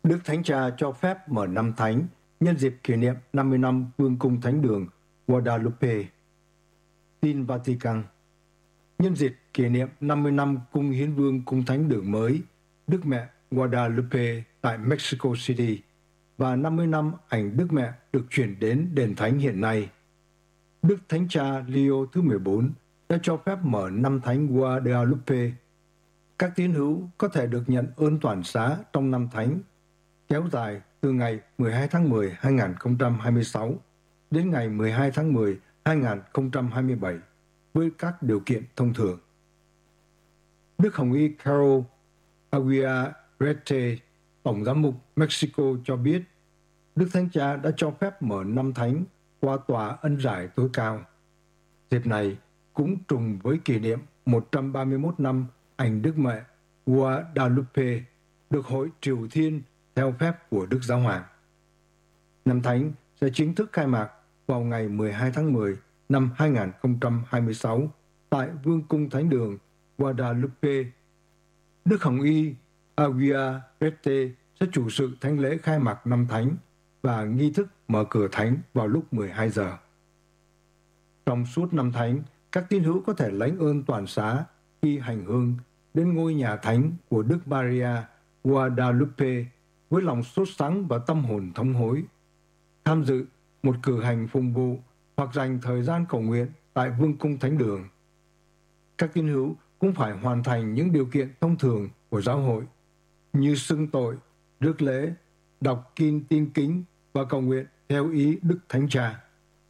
Đức Thánh Cha cho phép mở năm thánh nhân dịp kỷ niệm 50 năm Vương cung Thánh đường Guadalupe. Tin Vatican. Nhân dịp kỷ niệm 50 năm Cung Hiến Vương Cung Thánh đường mới, Đức Mẹ Guadalupe tại Mexico City và 50 năm ảnh Đức Mẹ được chuyển đến đền thánh hiện nay, Đức Thánh Cha Leo thứ 14 đã cho phép mở năm thánh Guadalupe. Các tín hữu có thể được nhận ơn toàn xá trong năm thánh, kéo dài từ ngày 12 tháng 10 2026 đến ngày 12 tháng 10 2027 với các điều kiện thông thường. Đức Hồng Y Carol Aguirre, Tổng giám mục Mexico cho biết, Đức Thánh Cha đã cho phép mở năm thánh qua tòa ân giải tối cao. Dịp này cũng trùng với kỷ niệm 131 năm ảnh Đức Mẹ Guadalupe được Hội Triều Thiên theo phép của Đức Giáo Hoàng. Năm thánh sẽ chính thức khai mạc vào ngày 12 tháng 10 năm 2026 tại Vương cung Thánh đường Guadalupe. Đức Hồng Y Aguirre sẽ chủ sự thánh lễ khai mạc năm thánh và nghi thức mở cửa thánh vào lúc 12 giờ. Trong suốt năm thánh, các tín hữu có thể lãnh ơn toàn xá khi hành hương đến ngôi nhà thánh của Đức Maria Guadalupe với lòng sốt sắng và tâm hồn thống hối, tham dự một cử hành phụng vụ hoặc dành thời gian cầu nguyện tại Vương cung Thánh đường. Các tín hữu cũng phải hoàn thành những điều kiện thông thường của giáo hội như xưng tội, rước lễ, đọc kinh tin kính và cầu nguyện theo ý Đức Thánh Cha.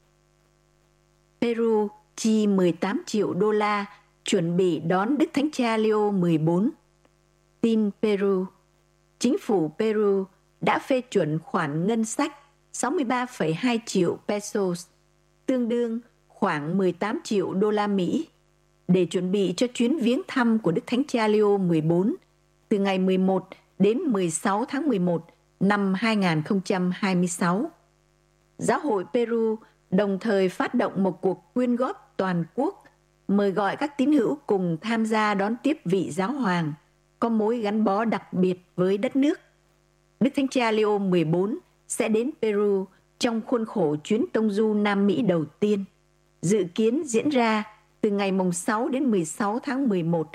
Peru chi 18 triệu đô la chuẩn bị đón Đức Thánh Cha Leo 14. Tin Peru. Chính phủ Peru đã phê chuẩn khoản ngân sách 63,2 triệu pesos, tương đương khoảng 18 triệu đô la Mỹ, để chuẩn bị cho chuyến viếng thăm của Đức Thánh Cha Leo 14 từ ngày 11 đến 16 tháng 11 năm 2026. Giáo hội Peru đồng thời phát động một cuộc quyên góp toàn quốc, mời gọi các tín hữu cùng tham gia đón tiếp vị giáo hoàng có mối gắn bó đặc biệt với đất nước. Đức Thánh Cha Leo 14 sẽ đến Peru trong khuôn khổ chuyến tông du Nam Mỹ đầu tiên, dự kiến diễn ra từ ngày 6 đến 16 tháng 11,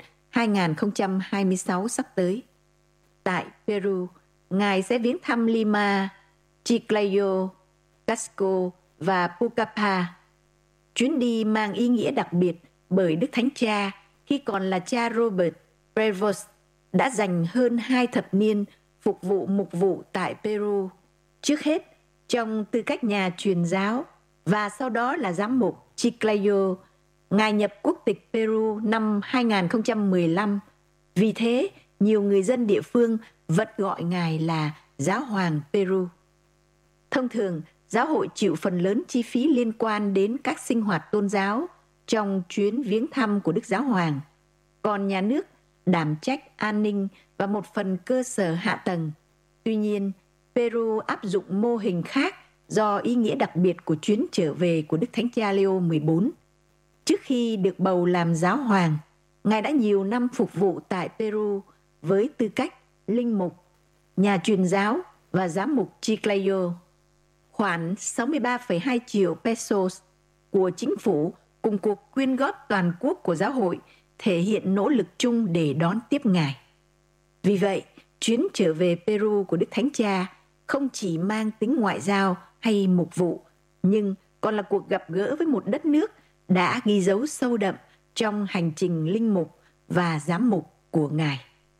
2026 sắp tới. Tại Peru, Ngài sẽ viếng thăm Lima, Chiclayo, Cusco và Pucallpa. Chuyến đi mang ý nghĩa đặc biệt bởi Đức Thánh Cha khi còn là cha Robert Prevost đã dành hơn 2 thập niên phục vụ mục vụ tại Peru, trước hết trong tư cách nhà truyền giáo và sau đó là giám mục Chiclayo. Ngài nhập quốc tịch Peru năm 2015, vì thế nhiều người dân địa phương vẫn gọi Ngài là Giáo hoàng Peru. Thông thường, giáo hội chịu phần lớn chi phí liên quan đến các sinh hoạt tôn giáo trong chuyến viếng thăm của Đức Giáo hoàng, còn nhà nước đảm trách an ninh và một phần cơ sở hạ tầng. Tuy nhiên, Peru áp dụng mô hình khác do ý nghĩa đặc biệt của chuyến trở về của Đức Thánh Cha Leo 14. Trước khi được bầu làm giáo hoàng, Ngài đã nhiều năm phục vụ tại Peru với tư cách linh mục, nhà truyền giáo và giám mục Chiclayo. Khoản 63,2 triệu pesos của chính phủ cùng cuộc quyên góp toàn quốc của giáo hội thể hiện nỗ lực chung để đón tiếp Ngài. Vì vậy, chuyến trở về Peru của Đức Thánh Cha không chỉ mang tính ngoại giao hay mục vụ, nhưng còn là cuộc gặp gỡ với một đất nước đã ghi dấu sâu đậm trong hành trình linh mục và giám mục của Ngài.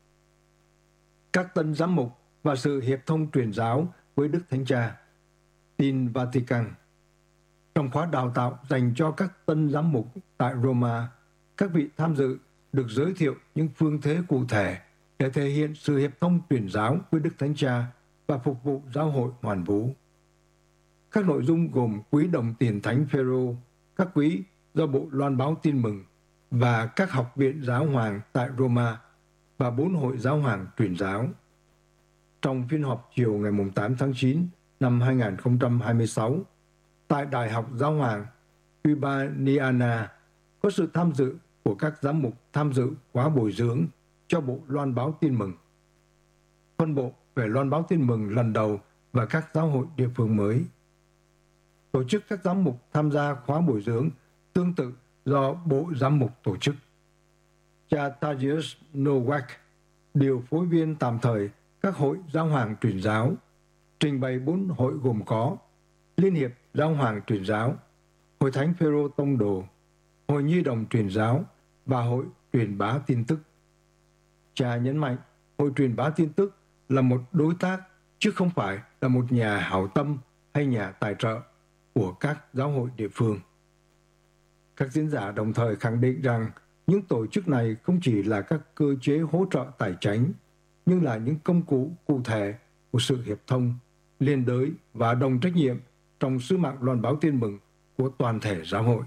Các tân giám mục và sự hiệp thông truyền giáo với Đức Thánh Cha. Tin Vatican. Trong khóa đào tạo dành cho các tân giám mục tại Roma, các vị tham dự được giới thiệu những phương thế cụ thể để thể hiện sự hiệp thông truyền giáo với Đức Thánh Cha và phục vụ giáo hội hoàn vũ. Các nội dung gồm quỹ đồng tiền Thánh Phêrô, các quỹ do Bộ Loan báo Tin mừng và các học viện giáo hoàng tại Roma và 4 hội giáo hoàng truyền giáo. Trong phiên họp chiều ngày 8 tháng 9 năm 2026, tại Đại học Giáo hoàng Urbaniana, có sự tham dự của các giám mục tham dự khóa bồi dưỡng cho Bộ Loan báo Tin mừng. Phân bộ về loan báo tin mừng lần đầu và các giáo hội địa phương mới. Tổ chức các giám mục tham gia khóa bồi dưỡng tương tự do Bộ Giám mục tổ chức. Cha Tajius Nowak, điều phối viên tạm thời các hội giáo hoàng truyền giáo, trình bày 4 hội gồm có Liên hiệp Giáo hoàng truyền giáo, Hội Thánh Phêrô Tông đồ, Hội Nhi đồng truyền giáo và Hội truyền bá tin tức. Cha nhấn mạnh Hội truyền bá tin tức là một đối tác chứ không phải là một nhà hảo tâm hay nhà tài trợ của các giáo hội địa phương. Các diễn giả đồng thời khẳng định rằng những tổ chức này không chỉ là các cơ chế hỗ trợ tài chánh, nhưng là những công cụ cụ thể của sự hiệp thông, liên đới và đồng trách nhiệm trong sứ mạng loan báo tin mừng của toàn thể giáo hội.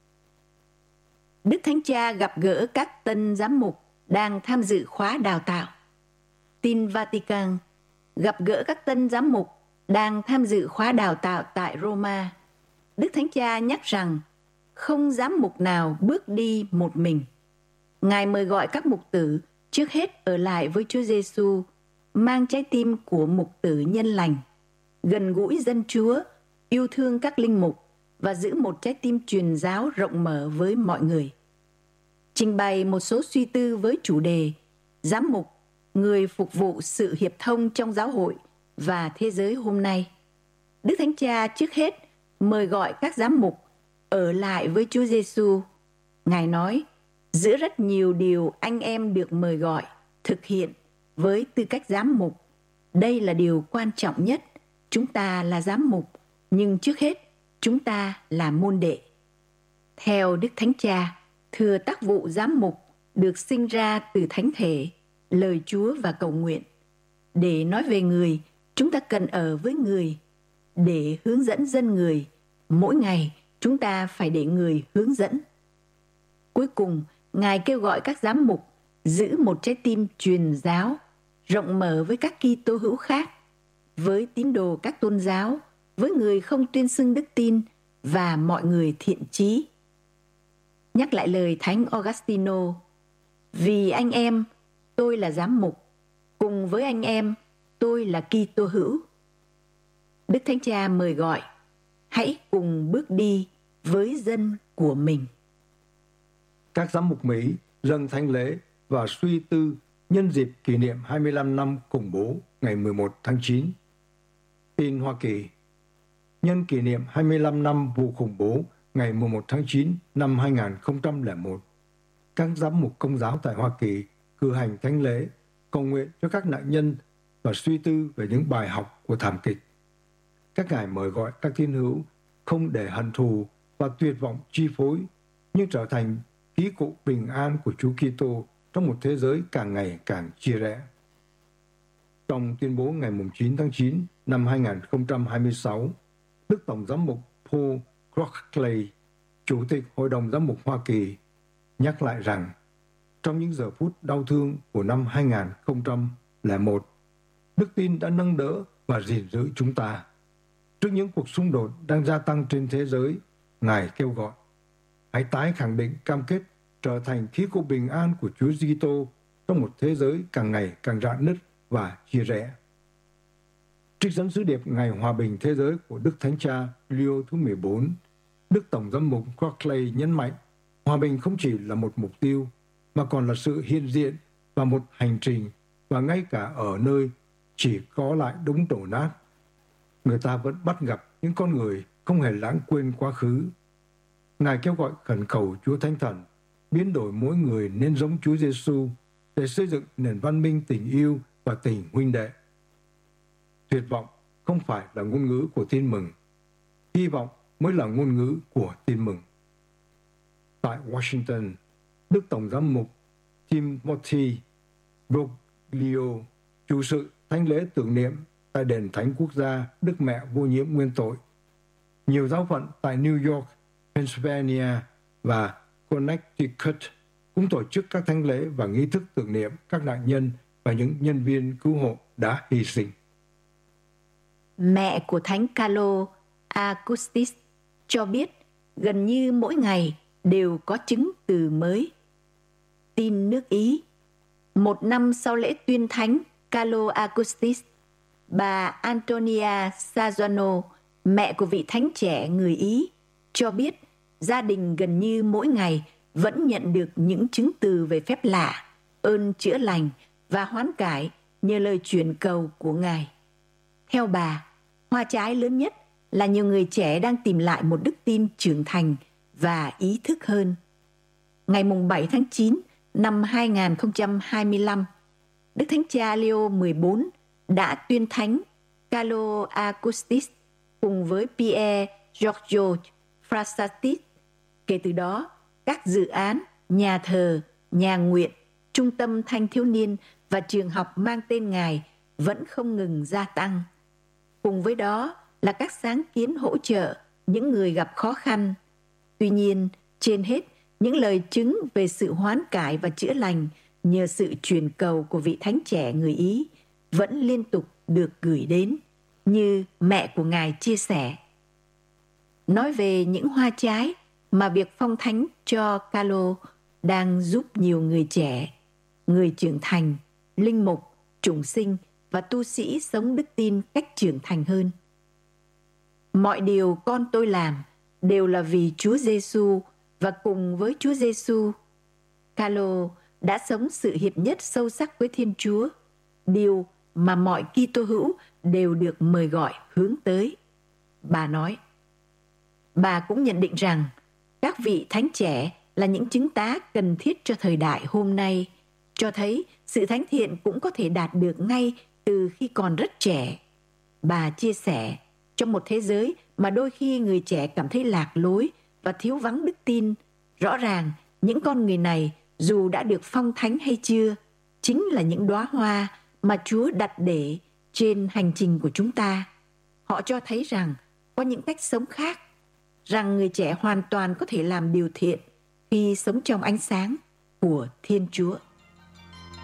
Đức Thánh Cha gặp gỡ các tân giám mục đang tham dự khóa đào tạo. Tin Vatican, gặp gỡ các tân giám mục đang tham dự khóa đào tạo tại Roma. Đức Thánh Cha nhắc rằng không giám mục nào bước đi một mình. Ngài mời gọi các mục tử trước hết ở lại với Chúa Giêsu, mang trái tim của mục tử nhân lành, gần gũi dân Chúa, yêu thương các linh mục và giữ một trái tim truyền giáo rộng mở với mọi người. Trình bày một số suy tư với chủ đề Giám mục, người phục vụ sự hiệp thông trong giáo hội và thế giới hôm nay. Đức Thánh Cha trước hết mời gọi các giám mục ở lại với Chúa Giêsu. Ngài nói, giữa rất nhiều điều anh em được mời gọi, thực hiện với tư cách giám mục. Đây là điều quan trọng nhất. Chúng ta là giám mục, nhưng trước hết, chúng ta là môn đệ. Theo Đức Thánh Cha, thừa tác vụ giám mục được sinh ra từ thánh thể, lời Chúa và cầu nguyện. Để nói về người, chúng ta cần ở với người. Để hướng dẫn dân người, mỗi ngày chúng ta phải để người hướng dẫn. Cuối cùng, Ngài kêu gọi các giám mục giữ một trái tim truyền giáo, rộng mở với các Kitô hữu khác, với tín đồ các tôn giáo, với người không tuyên xưng đức tin và mọi người thiện chí. Nhắc lại lời Thánh Augustino, vì anh em, tôi là giám mục, cùng với anh em, tôi là Kitô hữu. Đức Thánh Cha mời gọi, hãy cùng bước đi với dân của mình. Các giám mục Mỹ dâng thánh lễ và suy tư nhân dịp kỷ niệm 25 năm khủng bố ngày 11 tháng 9. Tin Hoa Kỳ, nhân kỷ niệm 25 năm vụ khủng bố ngày 11 tháng 9 năm 2001, các giám mục Công giáo tại Hoa Kỳ cử hành thánh lễ, cầu nguyện cho các nạn nhân và suy tư về những bài học của thảm kịch. Các ngài mời gọi các tín hữu không để hận thù và tuyệt vọng chi phối, nhưng trở thành khí cụ bình an của Chúa Kitô trong một thế giới càng ngày càng chia rẽ. Trong tuyên bố ngày 9 tháng 9 năm 2026, Đức Tổng giám mục Paul Crockley, Chủ tịch Hội đồng Giám mục Hoa Kỳ, nhắc lại rằng trong những giờ phút đau thương của năm 2001, đức tin đã nâng đỡ và gìn giữ chúng ta. Trước những cuộc xung đột đang gia tăng trên thế giới, Ngài kêu gọi, hãy tái khẳng định cam kết trở thành khí cụ bình an của Chúa Kitô trong một thế giới càng ngày càng rạn nứt và chia rẽ. Trích dẫn sứ điệp Ngày Hòa bình Thế giới của Đức Thánh Cha Leo thứ 14, Đức Tổng giám mục Crockley nhấn mạnh, hòa bình không chỉ là một mục tiêu, mà còn là sự hiện diện và một hành trình, và ngay cả ở nơi chỉ có lại đống đổ nát, người ta vẫn bắt gặp những con người không hề lãng quên quá khứ. Ngài kêu gọi khẩn cầu Chúa Thánh Thần biến đổi mỗi người nên giống Chúa Giêsu để xây dựng nền văn minh tình yêu và tình huynh đệ. Tuyệt vọng không phải là ngôn ngữ của tin mừng, hy vọng mới là ngôn ngữ của tin mừng. Tại Washington, Đức Tổng giám mục Timothy Broglio chủ sự thánh lễ tưởng niệm tại đền Thánh Quốc gia Đức Mẹ Vô Nhiễm Nguyên Tội. Nhiều giáo phận tại New York, Pennsylvania và Connecticut cũng tổ chức các thánh lễ và nghi thức tưởng niệm các nạn nhân và những nhân viên cứu hộ đã hy sinh. Mẹ của Thánh Carlo Acutis cho biết gần như mỗi ngày đều có chứng từ mới. Tin nước Ý, một năm sau lễ tuyên thánh Carlo Acutis, bà Antonia Sazzano, mẹ của vị thánh trẻ người Ý, cho biết gia đình gần như mỗi ngày vẫn nhận được những chứng từ về phép lạ, ơn chữa lành và hoán cải nhờ lời truyền cầu của Ngài. Theo bà, hoa trái lớn nhất là nhiều người trẻ đang tìm lại một đức tin trưởng thành và ý thức hơn. Ngày 7 tháng 9 năm 2025, Đức Thánh Cha Leo 14 đã tuyên thánh Carlo Augustus cùng với Pier Giorgio Frassati. Kể từ đó, các dự án, nhà thờ, nhà nguyện, trung tâm thanh thiếu niên và trường học mang tên Ngài vẫn không ngừng gia tăng. Cùng với đó là các sáng kiến hỗ trợ những người gặp khó khăn. Tuy nhiên, trên hết, những lời chứng về sự hoán cải và chữa lành nhờ sự truyền cầu của vị thánh trẻ người Ý vẫn liên tục được gửi đến, như mẹ của Ngài chia sẻ. Nói về những hoa trái mà việc phong thánh cho Carlo đang giúp nhiều người trẻ, người trưởng thành, linh mục, chủng sinh và tu sĩ sống đức tin cách trưởng thành hơn. Mọi điều con tôi làm đều là vì Chúa Giêsu và cùng với Chúa Giêsu. Carlo đã sống sự hiệp nhất sâu sắc với Thiên Chúa, điều mà mọi Kitô hữu đều được mời gọi hướng tới. Bà nói, bà cũng nhận định rằng các vị thánh trẻ là những chứng tá cần thiết cho thời đại hôm nay, cho thấy sự thánh thiện cũng có thể đạt được ngay từ khi còn rất trẻ. Bà chia sẻ, trong một thế giới mà đôi khi người trẻ cảm thấy lạc lối và thiếu vắng đức tin, rõ ràng những con người này dù đã được phong thánh hay chưa, chính là những đóa hoa mà Chúa đặt để trên hành trình của chúng ta. Họ cho thấy rằng có những cách sống khác, rằng người trẻ hoàn toàn có thể làm điều thiện khi sống trong ánh sáng của Thiên Chúa.